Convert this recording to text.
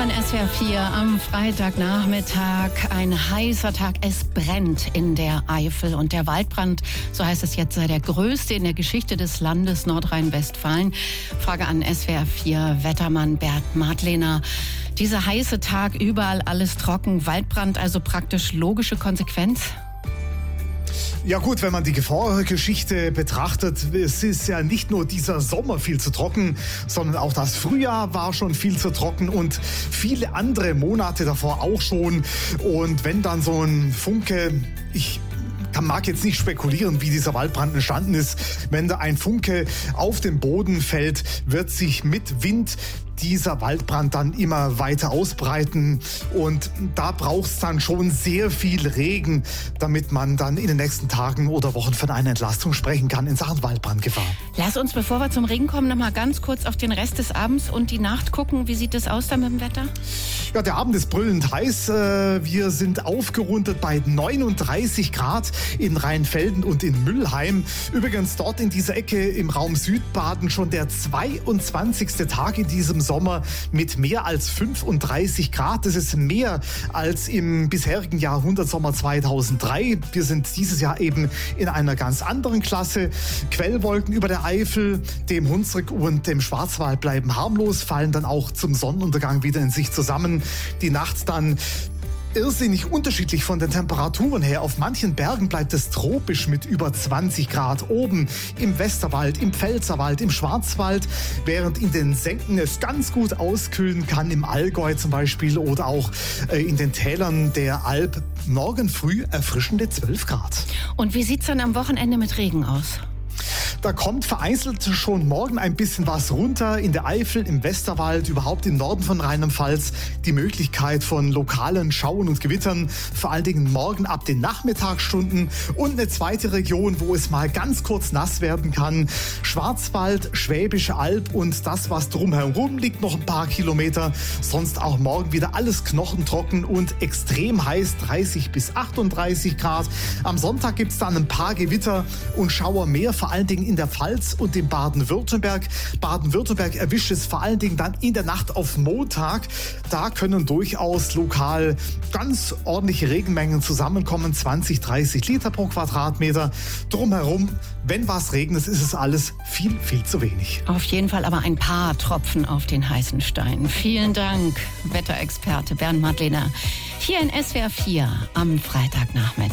hören SWR 4 am Freitagnachmittag. Ein heißer Tag. Es brennt in der Eifel. Und der Waldbrand, so heißt es jetzt, sei der größte in der Geschichte des Landes Nordrhein-Westfalen. Frage an SWR 4 Wettermann Bert Madlener. Dieser heiße Tag, überall alles trocken. Waldbrand, also praktisch logische Konsequenz? Ja gut, wenn man die Vorgeschichte betrachtet, es ist ja nicht nur dieser Sommer viel zu trocken, sondern auch das Frühjahr war schon viel zu trocken und viele andere Monate davor auch schon. Und wenn dann so ein Funke, mag jetzt nicht spekulieren, wie dieser Waldbrand entstanden ist. Wenn da ein Funke auf den Boden fällt, wird sich mit Wind dieser Waldbrand dann immer weiter ausbreiten. Und da braucht es dann schon sehr viel Regen, damit man dann in den nächsten Tagen oder Wochen von einer Entlastung sprechen kann in Sachen Waldbrandgefahr. Lass uns, bevor wir zum Regen kommen, noch mal ganz kurz auf den Rest des Abends und die Nacht gucken. Wie sieht es aus da mit dem Wetter? Ja, der Abend ist brüllend heiß. Wir sind aufgerundet bei 39 Grad in Rheinfelden und in Müllheim. Übrigens dort in dieser Ecke im Raum Südbaden schon der 22. Tag in diesem Sommer mit mehr als 35 Grad. Das ist mehr als im bisherigen Jahrhundertsommer 2003. Wir sind dieses Jahr eben in einer ganz anderen Klasse. Quellwolken über der Eifel, dem Hunsrück und dem Schwarzwald bleiben harmlos, fallen dann auch zum Sonnenuntergang wieder in sich zusammen. Die Nacht dann irrsinnig unterschiedlich von den Temperaturen her. Auf manchen Bergen bleibt es tropisch mit über 20 Grad. Oben im Westerwald, im Pfälzerwald, im Schwarzwald, während in den Senken es ganz gut auskühlen kann, im Allgäu zum Beispiel oder auch in den Tälern der Alp. Morgen früh erfrischende 12 Grad. Und wie sieht's dann am Wochenende mit Regen aus? Da kommt vereinzelt schon morgen ein bisschen was runter. In der Eifel, im Westerwald, überhaupt im Norden von Rheinland-Pfalz die Möglichkeit von lokalen Schauen und Gewittern. Vor allen Dingen morgen ab den Nachmittagsstunden. Und eine zweite Region, wo es mal ganz kurz nass werden kann. Schwarzwald, Schwäbische Alb und das, was drumherum liegt, noch ein paar Kilometer. Sonst auch morgen wieder alles knochentrocken und extrem heiß, 30 bis 38 Grad. Am Sonntag gibt es dann ein paar Gewitter und Schauer mehr, vor allen Dingen in der Pfalz und in Baden-Württemberg. Baden-Württemberg erwischt es vor allen Dingen dann in der Nacht auf Montag. Da können durchaus lokal ganz ordentliche Regenmengen zusammenkommen. 20, 30 Liter pro Quadratmeter. Drumherum, wenn was regnet, ist es alles viel, viel zu wenig. Auf jeden Fall aber ein paar Tropfen auf den heißen Stein. Vielen Dank, Wetterexperte Bernd Madlener. Hier in SWR 4 am Freitagnachmittag.